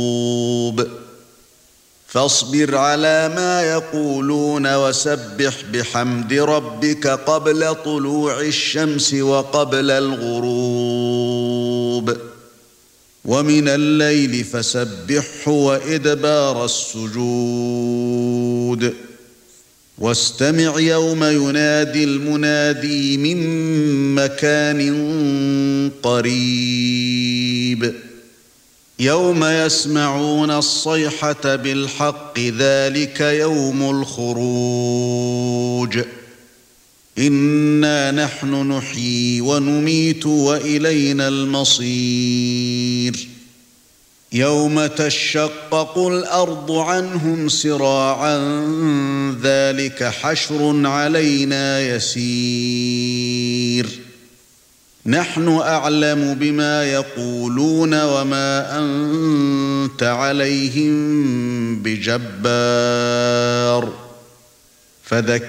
فاصبر على ما يقولون وسبح بحمد ربك قبل طلوع الشمس وقبل الغروب ومن الليل فسبحه وإدبار السجود واستمع يوم ينادي المنادي من مكان قريب يوم يسمعون الصيحة بالحق ذلك يوم الخروج إنا نحن نحيي ونميت وإلينا المصير يوم تشقق الأرض عنهم سراعا ذلك حشر علينا يسير نحن أعلم بما يقولون وما أنت عليهم بجبار فذكر